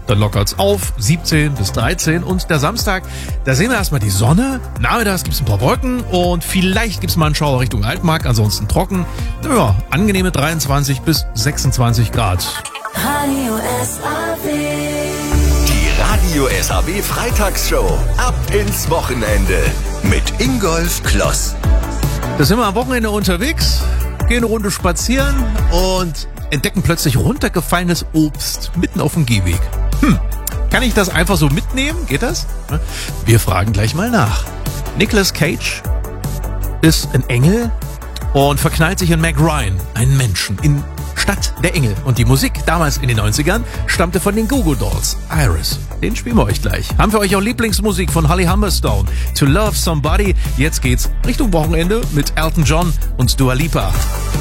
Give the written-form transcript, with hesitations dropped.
Dann lockert's auf, 17 bis 13. Und der Samstag, da sehen wir erstmal die Sonne. Nachmittags gibt's ein paar Wolken und vielleicht gibt's mal einen Schauer Richtung Altmark, ansonsten trocken. Ja, angenehme 23 bis 26 Grad. Radio SAW. Die Radio SAW Freitagsshow. Ab ins Wochenende. Mit Ingolf Kloss. Da sind wir am Wochenende unterwegs, gehen eine Runde spazieren und entdecken plötzlich runtergefallenes Obst mitten auf dem Gehweg. Kann ich das einfach so mitnehmen? Geht das? Wir fragen gleich mal nach. Nicolas Cage ist ein Engel und verknallt sich in Meg Ryan, einen Menschen, in Stadt der Engel. Und die Musik damals in den 90ern stammte von den Goo Goo Dolls. Iris, den spielen wir euch gleich. Haben wir euch auch Lieblingsmusik von Holly Humberstone. To Love Somebody. Jetzt geht's Richtung Wochenende mit Elton John und Dua Lipa.